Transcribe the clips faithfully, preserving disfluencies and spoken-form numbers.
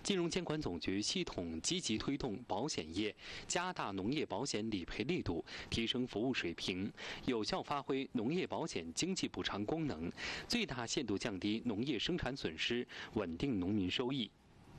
金融监管总局系统积极推动保险业加大农业保险理赔力度，提升服务水平，有效发挥农业保险经济补偿功能，最大限度降低农业生产损失，稳定农民收益。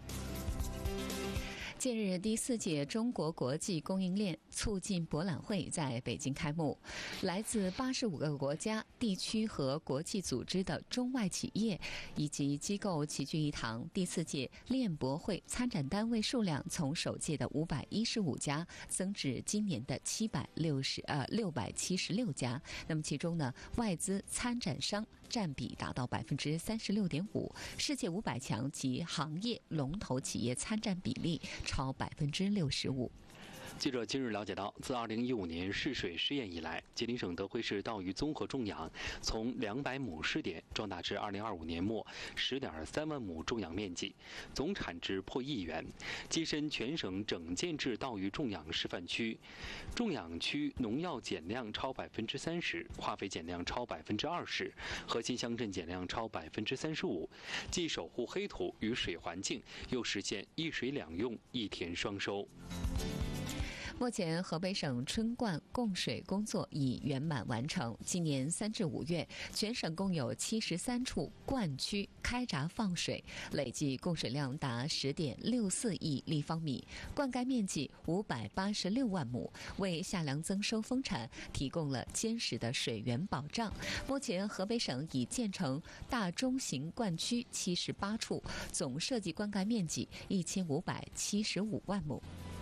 近日，第四届中国国际供应链促进博览会在北京开幕。来自八十五个国家、地区和国际组织的中外企业以及机构齐聚一堂。第四届链博会参展单位数量从首届的五百一十五家增至今年的七百六十呃六百七十六家。那么其中呢，外资参展商占比达到百分之三十六点五，世界五百强及行业龙头企业参战比例超百分之六十五。 记者今日了解到，自二零一五年试水试验以来，吉林省德惠市稻鱼综合种养从两百亩试点壮大至二零二五年末十点三万亩种养面积，总产值破亿元，跻身全省整建制稻鱼种养示范区。种养区农药减量超百分之三十，化肥减量超百分之二十，核心乡镇减量超百分之三十五，既守护黑土与水环境，又实现一水两用、一田双收。 目前，河北省春灌供水工作已圆满完成。今年三至五月，全省共有七十三处灌区开闸放水，累计供水量达十点六四亿立方米，灌溉面积五百八十六万亩，为夏粮增收丰产提供了坚实的水源保障。目前，河北省已建成大中型灌区七十八处，总设计灌溉面积一千五百七十五万亩。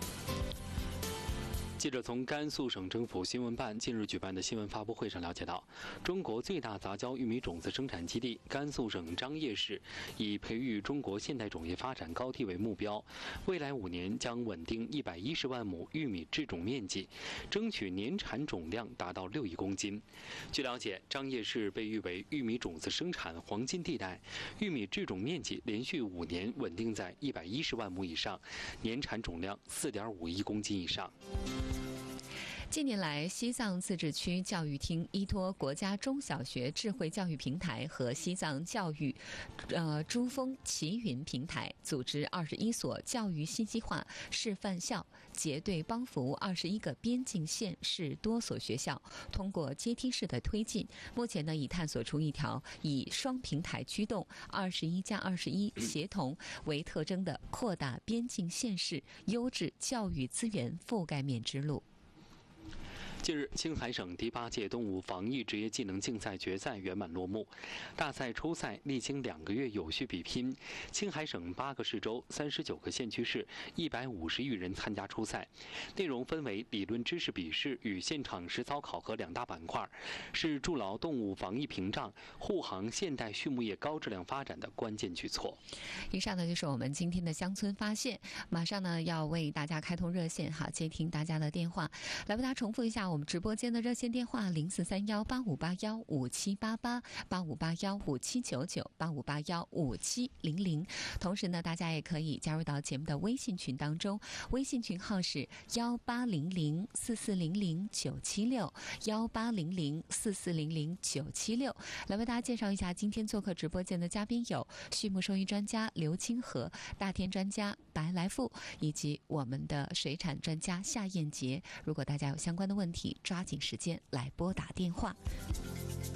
记者从甘肃省政府新闻办近日举办的新闻发布会上了解到，中国最大杂交玉米种子生产基地甘肃省张掖市以培育中国现代种业发展高地为目标，未来五年将稳定一百一十万亩玉米制种面积，争取年产总量达到六亿公斤。据了解，张掖市被誉为玉米种子生产黄金地带，玉米制种面积连续五年稳定在一百一十万亩以上，年产总量四点五亿公斤以上。 近年来，西藏自治区教育厅依托国家中小学智慧教育平台和西藏教育呃珠峰奇云平台，组织二十一所教育信息化示范校，结对帮扶二十一个边境县市多所学校，通过阶梯式的推进，目前呢已探索出一条以双平台驱动、二十一加二十一协同为特征的扩大边境县市优质教育资源覆盖面之路。 近日，青海省第八届动物防疫职业技能竞赛决赛圆满落幕。大赛初赛历经两个月有序比拼，青海省八个市州、三十九个县区市，一百五十余人参加初赛。内容分为理论知识笔试与现场实操考核两大板块，是筑牢动物防疫屏障、护航现代畜牧业高质量发展的关键举措。 以上呢就是我们今天的乡村发现，马上呢要为大家开通热线，好接听大家的电话。来为大家重复一下我们直播间的热线电话：零四三幺八五八幺五七八八、八五八幺五七九九、八五八幺五七零零。同时呢，大家也可以加入到节目的微信群当中，微信群号是幺八零零四四零零九七六，幺八零零四四零零九七六。来为大家介绍一下今天做客直播间的嘉宾有畜牧兽医专家刘清河、大田专家白来富，以及我们的水产专家夏燕杰。如果大家有相关的问题，抓紧时间来拨打电话。